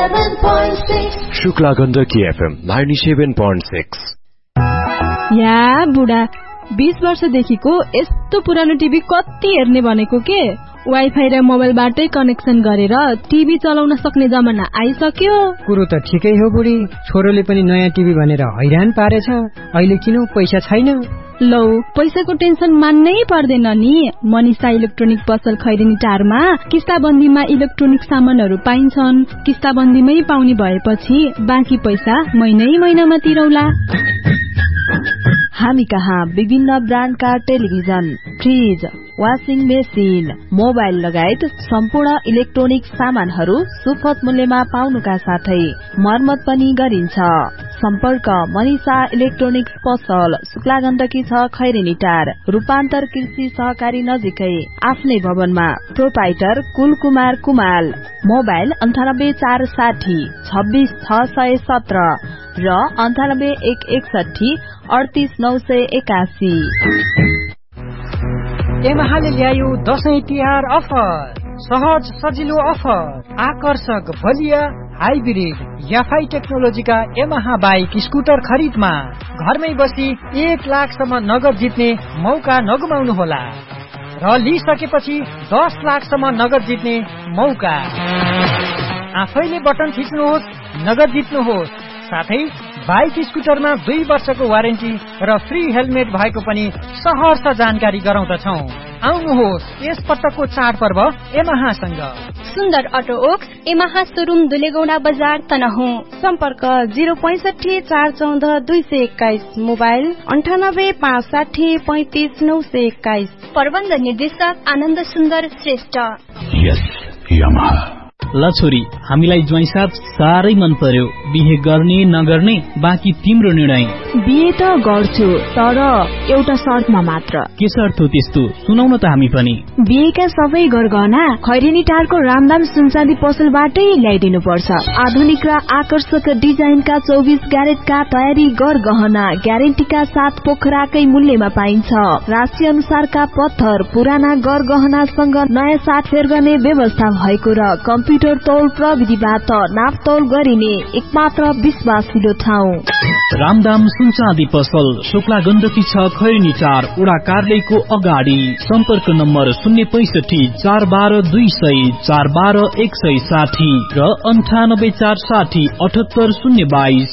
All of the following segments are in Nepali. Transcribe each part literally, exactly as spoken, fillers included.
ninety-seven point six. Shukla Gandaki FM ninety-seven point six. या बुढा बीस वर्षदेखिको यस्तो पुरानो टिभी कति हेर्ने भनेको के? वाइफाई र मोबाइलबाटै कनेक्सन गरेर टिभी चलाउन सक्ने जमाना आइसक्यो। कुरो त ठिकै हो बुढी, छोरोले पनि नयाँ टिभी भनेर हैरान पारेछ। अहिले किन पैसा छैन? लौ, पैसाको टेन्सन मान्नै पर्दैन नि। मनिषा इलेक्ट्रोनिक पसल खैरेनी टारमा किस्ताबन्दीमा इलेक्ट्रोनिक सामानहरू पाइन्छन्। किस्ताबन्दीमै पाउने भएपछि बाँकी पैसा महिनै महिनामा तिरौला। हामी कहाँ विभिन्न ब्रान्डका television, fridge, washing machine, mobile लगायत सम्पूर्ण इलेक्ट्रोनिक सामानहरू सुपथ मूल्यमा पाउनुका साथै मर्मत पनि गरिन्छ। सम्पर्क मनिषा इलेक्ट्रोनिक्स पसल, शुक्ला गण्डकी छ, खैरेनी टार, रूपान्तर कृषि सहकारी नजिकै, आफ्नै भवनमा। प्रोपाइटर कुलकुमार कुमाल। मोबाइल अन्ठानब्बे चार साठी छब्बीस छ सय सत्र र अन्ठानब्बे एक एकसठी अडतीस नौ सय एकासी। एमाहाले ल्यायो दशैं तिहार अफर, सहज सजिलो अफर, आकर्षक बलिया हाइब्रिड याफाई टेक्नोलोजीका एमाहा बाइक स्कुटर खरिदमा घरमै बसी एक लाखसम्म नगद जित्ने मौका नगुमाउनुहोला र लिइसकेपछि दस लाखसम्म नगद जित्ने मौका। आफैले बटन थिच्नुहोस्, नगद जित्नुहोस्। साथै बाइक स्कुटरमा दुई वर्षको वारेन्टी र फ्री हेलमेट भएको पनि सहर्ष जानकारी गराउँदछौं। आउनुहोस् यस पटकको चाडपर्व एमाहासँग। सुन्दर अटो ओक्स, एमाहा सोरुम, दुलेगौडा बजार, तनहुँ। सम्पर्क जिरो पैंसठी चार चौध दुई सय एक्काइस। मोबाइल अन्ठानब्बे पाँच साठी पैंतिस नौ सय एक्काइस। प्रबन्ध निर्देशक आनन्द सुन्दर श्रेष्ठ। यस यामाहा। ल छोरी, हामीलाई ज्वाइँसाथ साह्रै मन पर्यो। बिहे गर्ने नगर्ने बाँकी तिम्रो निर्णय। बिहे त गर्छु, तर एउटा शर्तमा मात्र। के शर्त हो त्यस्तो? सुनाउन त हामी पनि। बिहेका सबै गरगहना खैरेनी टारको रामदाम सुनचाँदी पसलबाटै ल्याइदिनु पर्छ। आधुनिक र आकर्षक डिजाइनका चौबिस क्यारेटका तयारी गरगहना ग्यारेन्टीका साथ पोखराकै मूल्यमा पाइन्छ। राशि अनुसारका पत्थर, पुराना गरगहनासँग नयाँ साटफेर गर्ने व्यवस्था भएको र कम्प्युटर तौल प्रविधिबाट नापतौल गरिने एकमात्र विश्वासिलो ठाउँ रामदाम सुनचाँदी पसल, शुक्ला गण्डकी छ, खैरेनी टार, वडा कार्यालयको अगाडि। सम्पर्क नम्बर शून्य पैसठी चार बाह्र दुई सय चार बाह्र एक सय साठी र अन्ठानब्बे चार साठी अठहत्तर शून्य बाइस।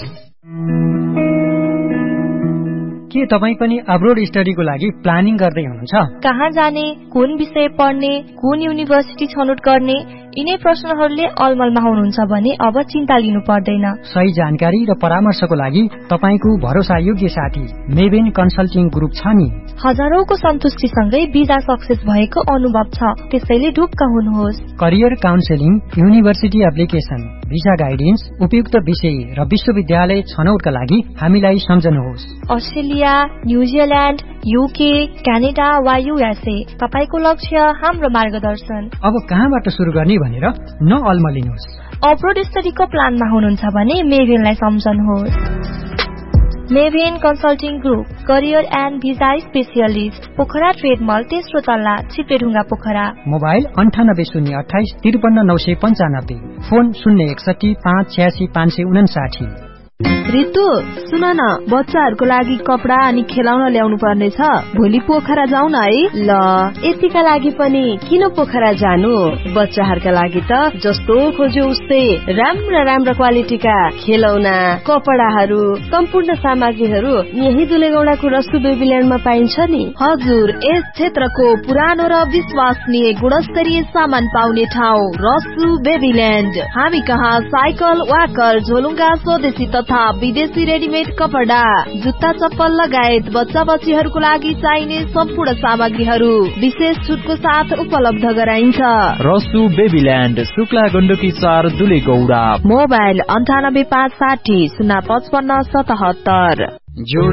के तपाईँ पनि अब्रोड स्टडीको लागि प्लानिङ गर्दै हुनुहुन्छ? कहाँ जाने, कुन विषय पढ्ने, कुन युनिभर्सिटी छनौट गर्ने, यिनै प्रश्नहरूले अलमलमा हुनुहुन्छ भने अब चिन्ता लिनु पर्दैन। सही जानकारी र परामर्शको लागि तपाईको भरोसायोग्य साथी मेबेन कन्सल्टिङ ग्रुप छ नि। हजारौंको सन्तुष्टिसँगै भिजा सक्सेस भएको अनुभव छ, त्यसैले ढुक्क हुनुहोस्। Career counselling, university application, visa guidance, उपयुक्त विषय र विश्वविद्यालय छनौटका लागि हामीलाई सम्झनुहोस्। अस्ट्रेलिया, न्युजिल्यान्ड, युके, क्यानाडा वा युएसए, तपाईको लक्ष्य हाम्रो मार्गदर्शन। अब कहाँबाट सुरु गर्ने भनेर नअल्मलिनुहोस्। अब्रोड स्टडीको प्लानमा हुनुहुन्छ भने मेभेनलाई सम्झनुहोस्। मेभेन consulting group, career and visa specialist, Pokhara trade मल, तेस्रो तल्ला, चिप्लेढुङ्गा, पोखरा। मोबाइल अन्ठानब्बे शून्य अठाइस त्रिपन्न नौ सय पन्चानब्बे, फोन शून्य एकसठी पाँच छ्यासी पाँच सय उनासाठी। रितु सुन न, बच्चाहरूको लागि कपडा अनि खेलाउन ल्याउनु पर्ने छ। भोलि पोखरा जाउँ न है। ल, यतिका लागि पनि किन पोखरा जानु? बच्चाहरूका लागि त जस्तो खोज्यो उस्तै राम्रा राम्रा क्वालिटीका खेलौना, कपडाहरू, सम्पूर्ण सामग्रीहरू यही दुलेगौडाको रसु बेबील्यान्डमा पाइन्छ नि। हजुर, यस क्षेत्रको पुरानो र विश्वसनीय गुणस्तरीय सामान पाउने ठाउँ रसु बेबील्यान्ड। हामी कहाँ साइकल, वाकर, झोलुङ्गा, स्वदेशी तथा विदेशी रेडिमेड कपडा, जुत्ता, चप्पल लगायत बच्चा बच्चीहरूको लागि चाहिने सम्पूर्ण सामग्रीहरू विशेष छुटको साथ उपलब्ध गराइन्छ। रसु बेबील्यान्ड, शुक्ला गण्डकी चार, दुलेगौडा। मोबाइल अन्ठानब्बे पाँच साठी शून्य पचपन्न सतहत्तर।